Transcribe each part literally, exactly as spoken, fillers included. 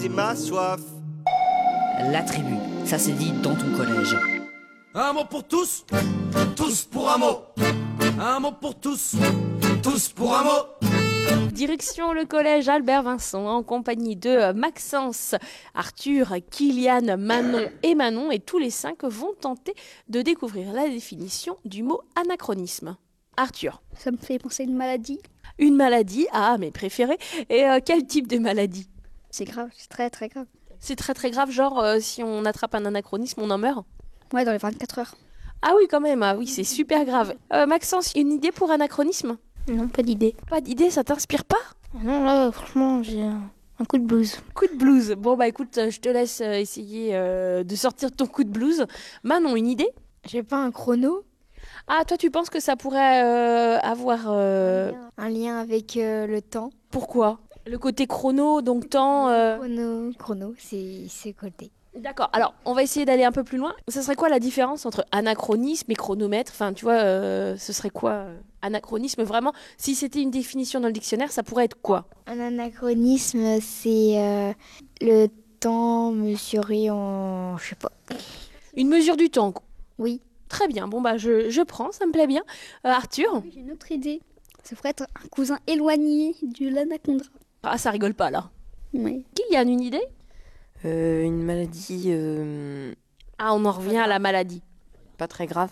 C'est ma soif. La tribu, ça s'est dit dans ton collège. Un mot pour tous, tous pour un mot. Un mot pour tous, tous pour un mot. Direction le collège Albert Vincent en compagnie de Maxence, Arthur, Kylian, Manon et Manon, et tous les cinq vont tenter de découvrir la définition du mot anachronisme. Arthur. Ça me fait penser à une maladie. Une maladie, ah mes préférés. Et euh, quel type de maladie? C'est grave, c'est très très grave. C'est très très grave, genre euh, si on attrape un anachronisme, on en meurt? Ouais, dans les vingt-quatre heures. Ah oui, quand même, ah oui, c'est super grave. Euh, Maxence, une idée pour anachronisme? Non, pas d'idée. Pas d'idée, ça t'inspire pas? Non, là, franchement, j'ai un, un coup de blues. Coup de blues. Bon, bah écoute, je te laisse essayer euh, de sortir ton coup de blues. Manon, une idée? J'ai pas un chrono. Ah, toi, tu penses que ça pourrait euh, avoir... Euh... Un lien avec euh, le temps. Pourquoi? Le côté chrono, donc temps... Euh... Chrono, chrono, c'est, c'est côté. D'accord, alors on va essayer d'aller un peu plus loin. Ça serait quoi la différence entre anachronisme et chronomètre? Enfin, tu vois, euh, ce serait quoi euh, anachronisme vraiment? Si c'était une définition dans le dictionnaire, ça pourrait être quoi? Un anachronisme, c'est euh, le temps mesuré en... je sais pas. Une mesure du temps? Oui. Très bien, bon bah je, je prends, ça me plaît bien. Euh, Arthur? J'ai une autre idée. Ça pourrait être un cousin éloigné de l'anaconda. Ah, ça rigole pas là. Oui. Kylian, une idée? Euh, une maladie euh, Ah, on en revient à la maladie. pas très grave,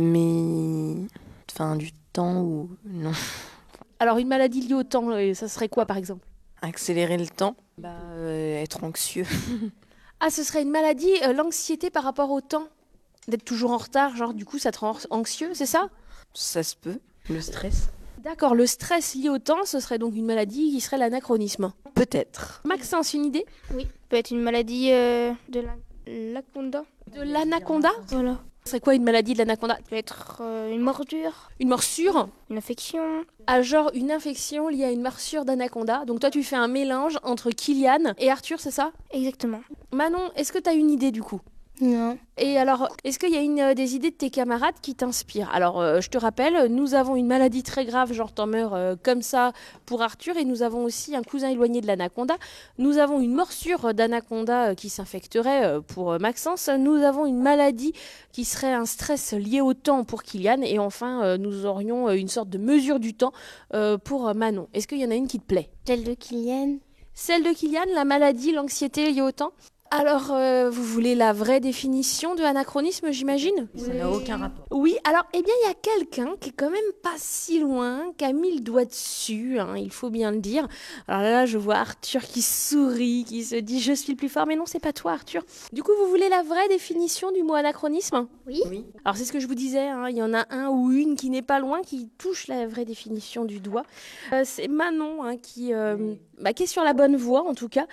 mais enfin du temps ou non. Alors une maladie liée au temps, euh, ça serait quoi par exemple? Accélérer le temps, bah, euh, être anxieux. Ah, ce serait une maladie, euh, l'anxiété par rapport au temps? D'être toujours en retard, genre du coup ça te rend anxieux, c'est ça? Ça se peut, le stress. D'accord, le stress lié au temps, ce serait donc une maladie qui serait l'anachronisme. Peut-être. Maxence, une idée? Oui, peut être une maladie euh, de la- l'anaconda. De l'anaconda? Voilà. Ce serait quoi une maladie de l'anaconda? Peut être euh, une morsure, Une morsure? une infection. Ah, genre une infection liée à une morsure d'anaconda. Donc toi tu fais un mélange entre Kylian et Arthur, c'est ça? Exactement. Manon, est-ce que tu as une idée du coup? Non. Et alors, est-ce qu'il y a une, euh, des idées de tes camarades qui t'inspirent? Alors, euh, je te rappelle, nous avons une maladie très grave, genre t'en meurs euh, comme ça pour Arthur, et nous avons aussi un cousin éloigné de l'anaconda. Nous avons une morsure d'anaconda euh, qui s'infecterait euh, pour euh, Maxence. Nous avons une maladie qui serait un stress lié au temps pour Kylian. Et enfin, euh, nous aurions euh, une sorte de mesure du temps euh, pour euh, Manon. Est-ce qu'il y en a une qui te plaît? Celle de Kylian. Celle de Kylian, la maladie, l'anxiété liée au temps? Alors, euh, vous voulez la vraie définition de anachronisme, j'imagine? Ça n'a aucun rapport. Oui, alors, eh bien, il y a quelqu'un qui est quand même pas si loin, qui a mis le doigt dessus, hein, il faut bien le dire. Alors là, là, je vois Arthur qui sourit, qui se dit « je suis le plus fort », mais non, c'est pas toi, Arthur. Du coup, vous voulez la vraie définition du mot anachronisme? Oui. Oui. Alors, c'est ce que je vous disais, hein, il y en a un ou une qui n'est pas loin, qui touche la vraie définition du doigt. Euh, c'est Manon hein, qui, euh, bah, qui est sur la bonne voie, en tout cas.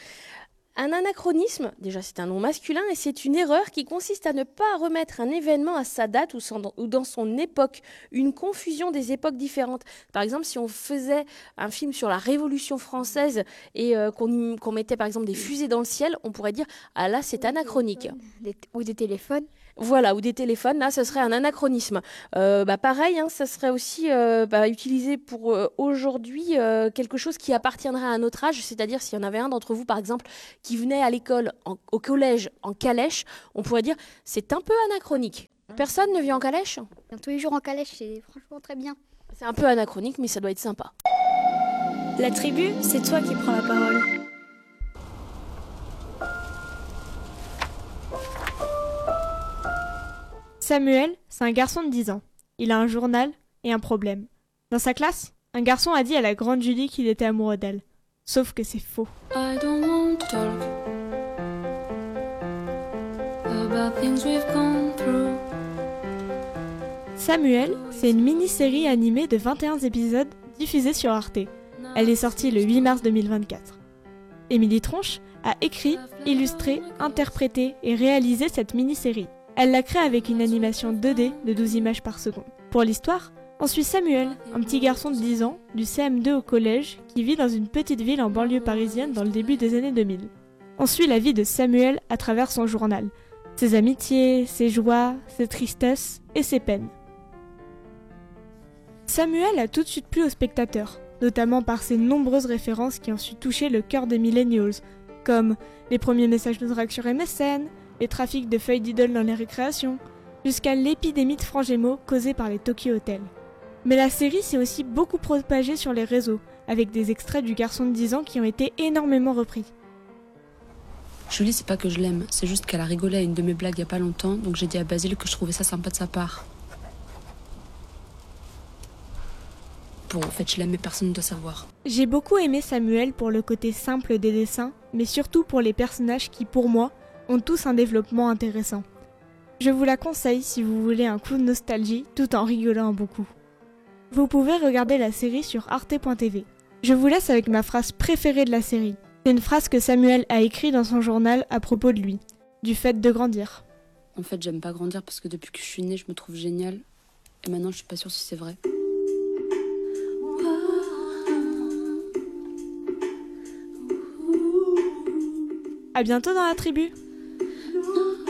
Un anachronisme, déjà c'est un nom masculin et c'est une erreur qui consiste à ne pas remettre un événement à sa date ou, son, ou dans son époque, une confusion des époques différentes. Par exemple, si on faisait un film sur la Révolution française et euh, qu'on, qu'on mettait par exemple des fusées dans le ciel, on pourrait dire « ah là c'est anachronique ». Des- Ou des téléphones. Voilà, ou des téléphones, là, ce serait un anachronisme. Euh, bah, pareil, hein, ça serait aussi euh, bah, utilisé pour euh, aujourd'hui euh, quelque chose qui appartiendrait à un autre âge, c'est-à-dire s'il y en avait un d'entre vous, par exemple, qui venait à l'école, en- au collège, en calèche, on pourrait dire c'est un peu anachronique. Personne ne vit en calèche? Bien, tous les jours en calèche, c'est franchement très bien. C'est un peu anachronique, mais ça doit être sympa. La tribu, c'est toi qui prends la parole. Samuel, c'est un garçon de dix ans. Il a un journal et un problème. Dans sa classe, un garçon a dit à la grande Julie qu'il était amoureux d'elle. Sauf que c'est faux. I don't want to talk about things we've gone through. Samuel, c'est une mini-série animée de vingt et un épisodes diffusée sur Arte. Elle est sortie le huit mars deux mille vingt-quatre. Émilie Tronche a écrit, illustré, interprété et réalisé cette mini-série. Elle l'a créée avec une animation deux D de douze images par seconde. Pour l'histoire, on suit Samuel, un petit garçon de dix ans, du C M deux au collège, qui vit dans une petite ville en banlieue parisienne dans le début des années deux mille. On suit la vie de Samuel à travers son journal, ses amitiés, ses joies, ses tristesses et ses peines. Samuel a tout de suite plu aux spectateurs, notamment par ses nombreuses références qui ont su toucher le cœur des millennials, comme les premiers messages de drague sur M S N, les trafics de feuilles d'idoles dans les récréations, jusqu'à l'épidémie de francs Gémeaux causée par les Tokyo Hotel. Mais la série s'est aussi beaucoup propagée sur les réseaux, avec des extraits du garçon de dix ans qui ont été énormément repris. Julie, c'est pas que je l'aime, c'est juste qu'elle a rigolé à une de mes blagues il y a pas longtemps, donc j'ai dit à Basile que je trouvais ça sympa de sa part. Bon, en fait, je l'aime, mais personne ne doit savoir. J'ai beaucoup aimé Samuel pour le côté simple des dessins, mais surtout pour les personnages qui, pour moi, ont tous un développement intéressant. Je vous la conseille si vous voulez un coup de nostalgie tout en rigolant beaucoup. Vous pouvez regarder la série sur arte point t v. Je vous laisse avec ma phrase préférée de la série. C'est une phrase que Samuel a écrite dans son journal à propos de lui, du fait de grandir. En fait, j'aime pas grandir parce que depuis que je suis née, je me trouve géniale. Et maintenant, je suis pas sûre si c'est vrai. À bientôt dans la tribu. No.